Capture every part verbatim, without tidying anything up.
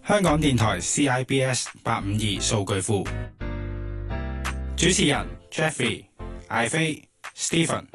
香港電台 C I B S 八五二數據庫，主持人 Jeffrey、艾飛、Stephen。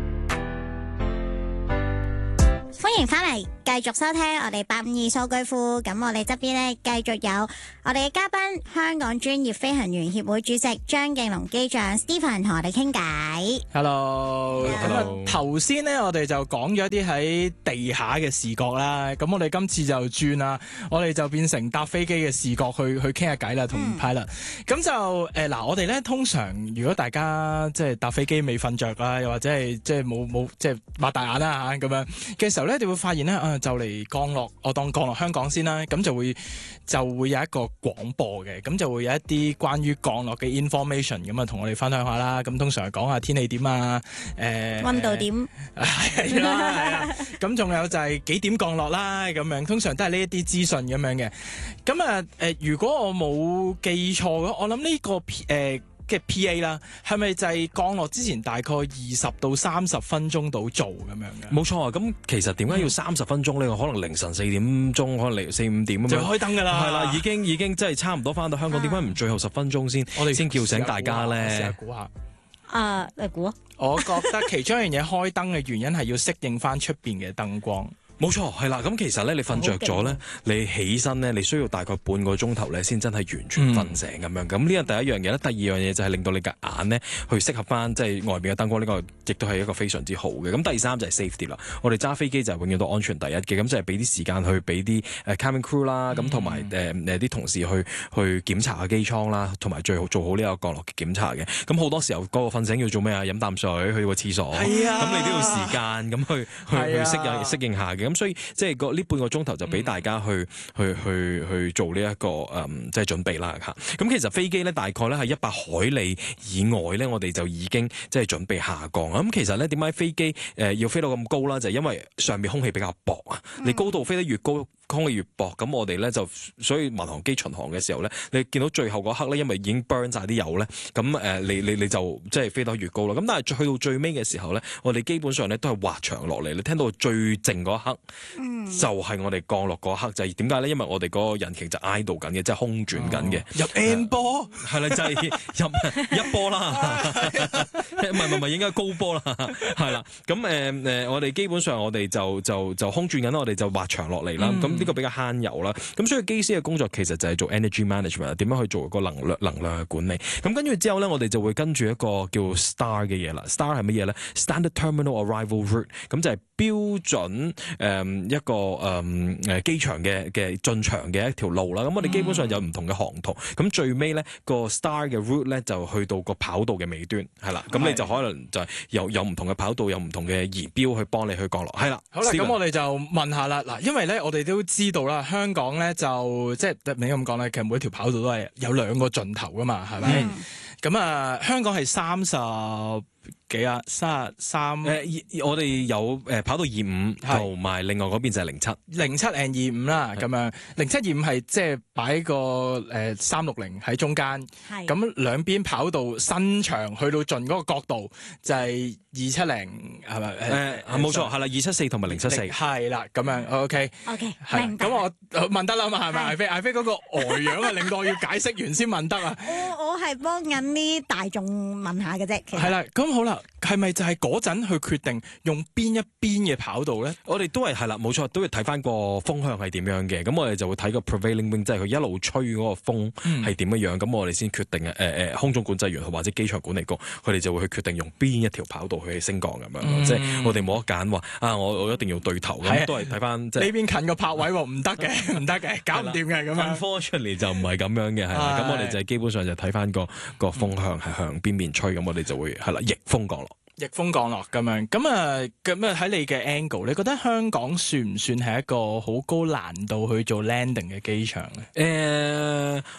歡迎翻嚟，繼續收聽我哋八五二數據庫。咁我哋側邊呢，繼續有我哋嘅嘉賓，香港專業飛行員協會主席張敬龍機長 Stephen 同我哋傾偈。 Hello，咁啊頭先呢，我哋就講咗一啲喺地下嘅視覺啦。咁我哋今次就轉啦，我哋就變成搭飛機嘅視覺去去傾下偈啦，同 pilot。咁就誒嗱、呃，我哋咧通常如果大家即係搭飛機未瞓着啦，又或者係即係冇冇即係擘大眼啦嚇咁樣嘅時候咧，你會發現咧啊，就嚟降落，我當降落香港先啦，咁就會就會有一個廣播嘅，咁就會有一啲關於降落嘅 information 咁啊，同我哋分享下啦。咁通常係講下天氣點啊，誒溫度點係啦，係啊。咁仲有就係幾點降落啦，咁樣通常都係呢一啲資訊咁樣嘅。咁啊誒，如果我冇記錯嘅，我諗呢、呢個誒。呃嘅 P A 啦，係咪就係降落之前大概二十到三十分鐘到做咁樣嘅？ 冇錯啊！咁其實點解要三十分鐘呢？可能凌晨四點鐘，可能嚟四五點咁樣就開燈㗎啦。 係啦，已經已經即係差唔多翻到香港，點解唔最後十分鐘先？我哋先叫醒大家咧。 試下估下。 啊，你估啊？ 我覺得其中一樣嘢開燈嘅原因係要適應翻出邊嘅燈光。 冇錯，係啦。咁其實咧，你瞓着咗咧，你起身咧，你需要大概半個鐘頭咧，先真係完全瞓醒咁樣。咁呢個第一樣嘢咧，第二樣嘢就係令到你嘅眼咧，去適合翻即係外邊嘅燈光。呢、這個亦都係一個非常之好嘅。咁第三就係 safety 啦。我哋揸飛機就係永遠都安全第一嘅。咁就係俾啲時間去俾啲誒 cabin crew 啦，咁同埋誒誒啲同事去去檢查下機艙啦，同埋最好做好呢個降落嘅檢查嘅。咁好多時候嗰個瞓醒要做咩啊？飲啖水，去個廁所。係啊。咁你都要時間咁去去、啊、去適應適應下嘅。咁所以即係個呢半個鐘頭就俾大家去、嗯、去去去做呢、這、一個誒、嗯、即係準備啦嚇。咁其實飛機咧大概咧係一百海里以外咧，我哋就已經即係準備下降。咁其實咧點解飛機誒、呃、要飛到咁高啦？就係、是、因為上面空氣比較薄啊。嗯、你高度飛得越高，空氣越薄，咁我哋咧就所以民航機巡航嘅時候咧，你見到最後嗰刻咧，因為已經 burn 晒啲油咧，咁誒、呃、你你你就即係飛得越高啦。咁但係去到最尾嘅時候咧，我哋基本上咧都係滑翔落嚟。你聽到最靜嗰一刻，嗯、就係我哋降落嗰一刻。就係點解咧？因為我哋嗰個引擎就 idle 緊嘅，即係空轉緊嘅、哦。入 N 波係啦，就係、是、入一波啦，唔係唔係應該高波啦，係啦。咁誒誒，我哋基本上我哋就就就空轉緊，我哋就滑翔落嚟啦。咁、嗯呢個比較慳油啦，咁所以機師嘅工作其實就係做 energy management， 點樣去做個能量能量嘅管理。咁跟住之後咧，我哋就會跟住一個叫 STAR 嘅嘢啦。STAR 係乜嘢咧 ？Standard Terminal Arrival Route， 咁就係標準誒、嗯、一個誒誒機場嘅嘅進場嘅一條路啦。咁我哋基本上有唔同嘅航圖，咁、嗯、最尾咧個 STAR 嘅 route 咧就去到個跑道嘅尾端，係啦。咁你就可能就係有有唔同嘅跑道，有唔同嘅儀表去幫你去降落，係啦。 好啦，咁我哋就問下啦，嗱，因為咧我哋都知道啦，香港咧就即係你咁講咧，其實每一條跑道都係有兩個盡頭噶嘛，係咪？咁啊、嗯，香港係三十幾啊，三十三。 誒，我哋有誒跑道二五，同埋另外嗰邊就係零七， 零七 and 二五啦，咁樣零七二五係即係擺個誒三六零喺中間，咁兩邊跑道伸長去到盡嗰個角度就係二七零係咪？ 誒冇錯，係啦，二七四同埋零七四， 係啦，咁樣 OK OK， 係咁我問得啦嘛，係咪？艾飛艾飛嗰個呆樣啊，令到我要解釋完先問得啊！ 我我係幫緊啲大眾問下嘅啫，其實係啦，咁好啦。係咪就係嗰陣去決定用邊一邊嘅跑道咧？ 我哋都係係啦，冇錯，都要睇翻個風向係點樣嘅。咁我哋就會睇個 prevailing wind，即係佢一路吹嗰個風係點樣樣。咁、嗯、我哋先決定誒誒、呃、空中管制員或者機場管理局，佢哋就會去決定用邊一條跑道去升降咁樣。嗯、即係我哋冇得揀話啊！我我一定要對頭咁，都係睇翻即係呢邊近個泊位喎，唔得嘅，唔得嘅，搞唔掂嘅咁樣。 科出嚟就唔係咁樣嘅，係啦。咁我哋就基本上就睇翻個個風向係向邊邊吹，咁我哋就會係啦逆風降落。 逆風降落咁樣，咁啊，咁啊喺你嘅 angle，你覺得香港算唔算係一個好高難度去做 landing 嘅機場咧？ 誒、呃。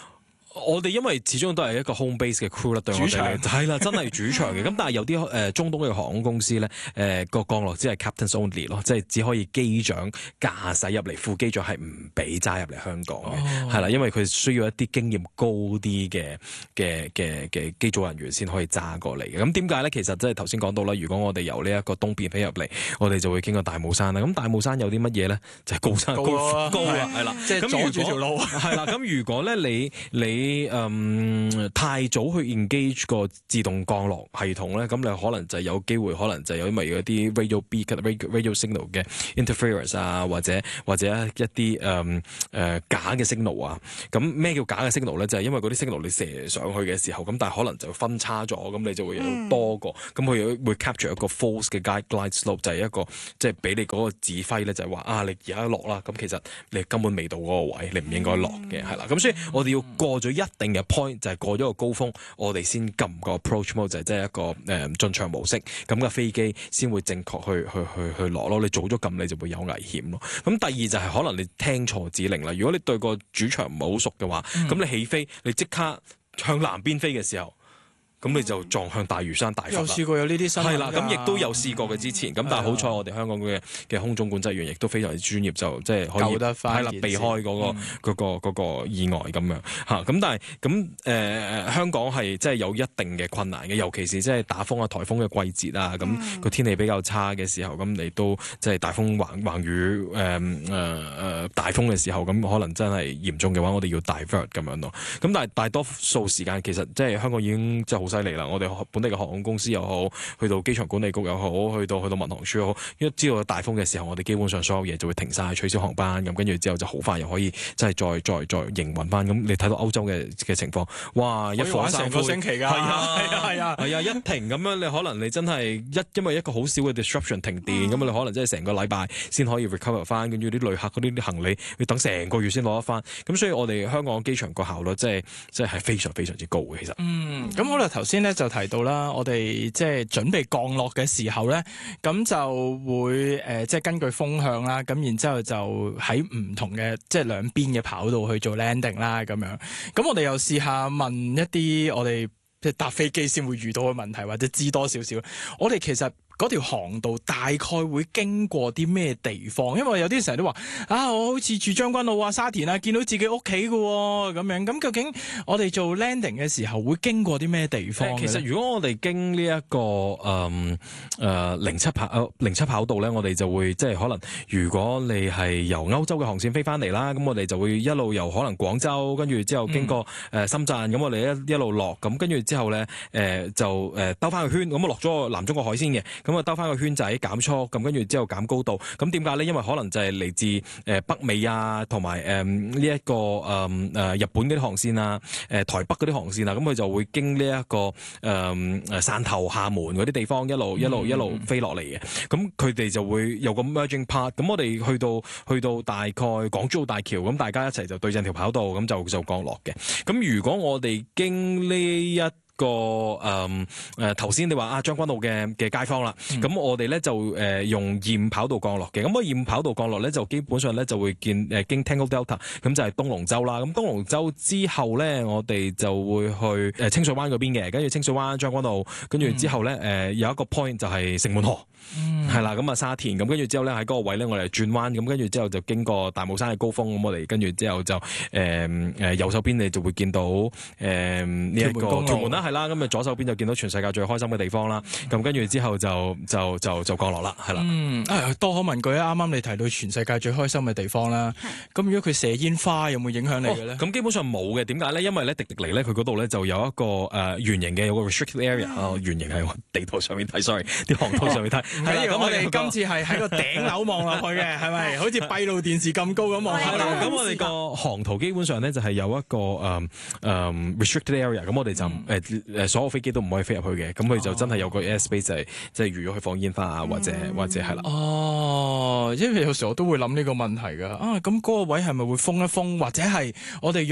我哋因為始終都係一個 home base 嘅 crew 啦，對我哋嚟係啦，真係主場嘅。咁但係有啲誒、呃、中東嘅航空公司咧，誒、呃、個降落只係 captains only 咯，即係只可以機長駕駛入嚟，副機長係唔俾揸入嚟香港嘅，係啦、哦，因為佢需要一啲經驗高啲嘅嘅嘅嘅機組人員先可以揸過嚟嘅。咁點解咧？其實即係頭先講到啦，如果我哋由呢一個東邊飛入嚟，我哋就會經過大帽山啦。咁大帽山有啲乜嘢咧？就係、是、高山高高啊，係啦，即係阻住條路。係啦，咁如果咧你你你嗯太早去 engage 個自動降落系統咧，咁你可能就有機會，可能就有因為嗰啲 radio beat、radio radio signal 嘅 interference 啊，或者或者一啲誒誒假嘅 signal 啊。咁咩叫假嘅 signal 咧？就係、是、因為嗰啲 signal 你射上去嘅時候，咁但係可能就分叉咗，咁你就會有多個，咁佢會 capture 一個 false 嘅 guide glide slope，就係一個即係俾你嗰個指揮咧，就係、是、話啊，你而家落啦，咁其實你根本未到嗰個位，你唔應該落嘅，係啦。咁所以我哋要過咗一定嘅 point，就係過咗個高峰，我哋先撳個 approach mode，就係即係一個誒進場模式，咁嘅飛機先會正確去去去去落咯。你早咗撳，你就會有危險咯。咁第二就係可能你聽錯指令啦。如果你對個主場唔係好熟嘅話，咁、嗯、你起飛，你即刻向南邊飛嘅時候，咁你就撞向大嶼山大佛啦。有試過有呢啲新聞㗎？係啦，咁亦都有試過嘅之前。咁、嗯、但係好彩我哋香港嘅嘅空中管制員亦都非常之專業，就即係可以得係啦，避開嗰、嗰個嗰、嗯嗰個嗰個嗰個意外咁樣嚇。咁但係咁誒香港係即係有一定嘅困難嘅，尤其是即係打風啊、颱風嘅季節啊，咁、嗯、個天氣比較差嘅時候，咁你都即係大風橫橫雨誒誒誒大風嘅時候，咁可能真係嚴重嘅話，我哋要 divert 咁樣咯。咁但係大多數時間其實即係香港已經即係好犀利啦！我哋本地嘅航空公司又好，去到機場管理局又好，去到去到民航處又好，一知道有大風嘅時候，我哋基本上所有嘢就會停晒，取消航班，咁跟住之後就好快又可以即係再再再營運翻。咁你睇到歐洲嘅嘅情況，哇！一火三灰，成個星期㗎，係啊係啊係啊，係啊一停咁樣，你可能你真係一因為一個好少嘅 disruption 停電，咁、嗯、你可能真係成個禮拜先可以 recover 翻，跟住啲旅客嗰啲行李要等成個月先攞得翻。咁所以我哋香港機場個效率即係即係係非常非常之高嘅，其實。嗯，咁好啦，頭先咧就提到啦，我哋即係準備降落嘅時候咧，咁就會誒、呃、即係根據風向啦，咁然之後就喺唔同嘅即係兩邊嘅跑道去做 landing 啦，咁樣。咁我哋又試下問一啲我哋即係搭飛機先會遇到嘅問題，或者知多少少。我哋其實嗰條航道大概會經過啲咩地方？因為有啲成日都話啊，我好似住將軍澳啊、沙田啊，見到自己屋企嘅咁樣。咁究竟我哋做 landing 嘅時候會經過啲咩地方？其實如果我哋經呢、這、一個誒誒零七跑零七跑道咧，我哋就會即係可能，如果你係由歐洲嘅航線飛翻嚟啦，咁我哋就會一路由可能廣州，跟住之後經過誒深圳，咁、嗯、我哋一一路落，咁跟住之後咧誒、呃、就誒兜翻個圈，咁我落咗南中國海先嘅。咁啊，兜翻個圈仔減速，咁跟住之後減高度。咁點解咧？因為可能就係嚟自誒北美啊，同埋誒呢一個誒誒日本嗰啲航線啊，誒台北嗰啲航線啊，咁佢就會經呢一個誒誒汕頭、廈門嗰啲地方一路一路一路飛落嚟嘅。咁佢哋就會有個 merging part。咁我哋去到去到大概港珠澳大橋，咁大家一齊就對正條跑道，咁就就降落嘅。咁如果我哋經呢一個誒誒頭先你話啊將軍澳嘅嘅街坊啦，咁、嗯、我哋咧就誒、呃、用二五跑道降落嘅，咁個二五跑道降落咧就基本上咧就會見誒、呃、經 Tango Delta， 咁就係東龍洲啦。咁東龍洲之後咧，我哋就會去誒清水灣嗰邊嘅，跟住清水灣將軍澳，跟住之後咧誒、呃、有一個 point 就係城門河。係、嗯、啦，咁啊沙田，咁跟住之後咧喺嗰個位咧，我哋轉彎，咁跟住之後就經過大帽山嘅高峰，咁我哋跟住之後就誒誒、呃、右手邊你就會見到誒呢一個屯門啦，係啦，咁啊左手邊就見到全世界最開心嘅地方啦，咁跟住之後就就就就降落啦，係啦。嗯，啊多可問句啊，啱啱你提到全世界最開心嘅地方啦，咁如果佢射煙花有冇影響你嘅咧？咁、哦、基本上冇嘅，點解咧？因為咧迪迪尼咧佢嗰度咧就有一個誒圓形嘅有個 restricted area，啊、嗯、圓形係我地圖上面睇 ，sorry， 啲航圖上面睇。哦係啦，咁我哋今次係喺個頂樓望落去嘅，係咪？好似閉路電視咁高咁望。係啦，咁我哋個航圖基本上咧就係有一個誒誒、um, restricted area， 咁我哋就誒誒、嗯、所有飛機都唔可以飛入去嘅，咁佢就真係有個 airspace 就係即係預咗去放煙花啊，或者、嗯、或者係啦。哦，因為有時候我都會諗呢個問題㗎。啊，咁嗰個位係咪會封一封，或者係我哋用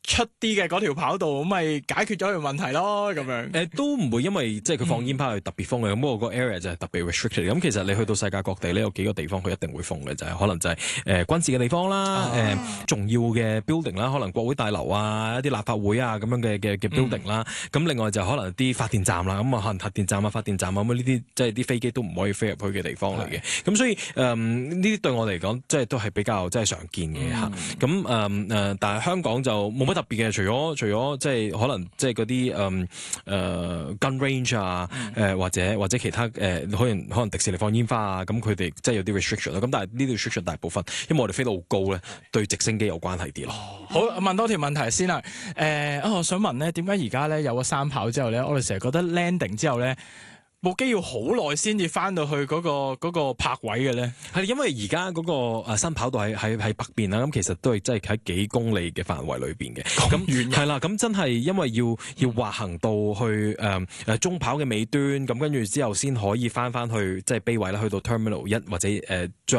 出啲嘅嗰條跑道，咁咪解決咗佢問題咯，咁樣。 誒都唔會因為即係佢放煙花係特別封嘅，咁我個 area 就係特別 restricted。咁其實你去到世界各地呢，有幾個地方佢一定會封嘅，就係、是、可能就係、是、誒、呃、軍事嘅地方啦，誒、呃、重要嘅 building 啦，可能國會大樓啊，一啲立法會啊咁樣嘅嘅嘅 building 啦。咁、嗯、另外就可能啲發電站啦，咁啊可能核電站啊、發電站啊咁呢啲，即係啲飛機都唔可以飛入去嘅地方嚟嘅。咁的所以誒呢啲對我嚟講，即係都係比較即係常見嘅嚇。咁誒誒，但係香港就冇乜特別嘅，除咗除咗即係可能即係嗰啲誒誒 gun range 啊，誒、呃、或者或者其他誒、呃、可能可能迪士尼放煙花啊，咁佢哋即係有啲 restriction 咯。咁但係呢啲 restriction 大部分，因為我哋飛到好高咧，對直升機有關係啲咯。 好，問多條問題先啦。誒、呃、啊，我想問咧，點解而家咧有個三跑之後咧，我哋成日覺得 landing 之後咧，部機要好耐先至翻到去嗰、嗰個嗰、嗰個泊位嘅咧？ 係因為而家嗰個新跑道喺喺喺北邊啦，咁其實都係真係喺幾公里嘅範圍裏邊嘅。咁遠係啦，咁真係因為要要滑行到去誒誒、呃、中跑嘅尾端，咁跟住之後先可以翻翻去即係 bay 位啦，去到 terminal 一或者誒將。呃